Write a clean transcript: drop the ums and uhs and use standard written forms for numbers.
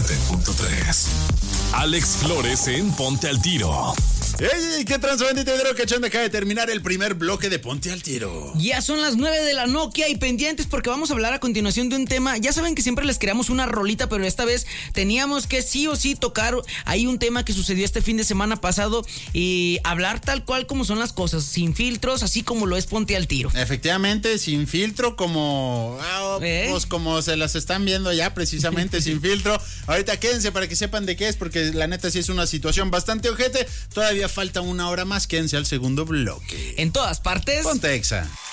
97.3. Alex Flores en Ponte al Tiro. ¡Ey! ¿Qué transbandito de cachón? Acaba de terminar el primer bloque de Ponte al Tiro. Ya son las 9 de la Nokia y pendientes porque vamos a hablar a continuación de un tema. Ya saben que siempre les creamos una rolita, pero esta vez teníamos que sí o sí tocar ahí un tema que sucedió este fin de semana pasado y hablar tal cual como son las cosas, sin filtros, así como lo es Ponte al Tiro. Efectivamente, sin filtro, pues como se las están viendo ya, precisamente sin filtro. Ahorita quédense para que sepan de qué es, porque la neta sí es una situación bastante ojete. Todavía falta una hora más, quédense al segundo bloque. En todas partes. Ponte Exa.